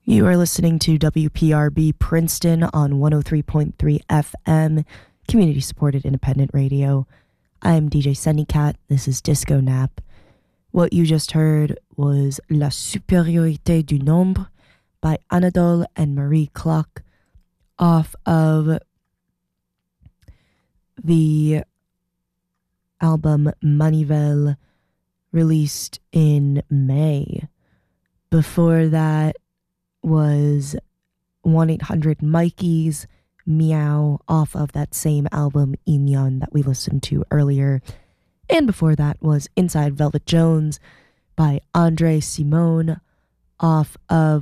You are listening to WPRB Princeton on 103.3 FM, community supported independent radio. I'm DJ Sunnycat. This is Disco Nap. What you just heard was La Supériorité du Nombre by Anadole and Marie Klock off of the album Manivelle, released in May. Before that was 1-800-Mikey's Meow off of that same album Inyon that we listened to earlier. And before that was Inside Velvet Jones by Andre Simone off of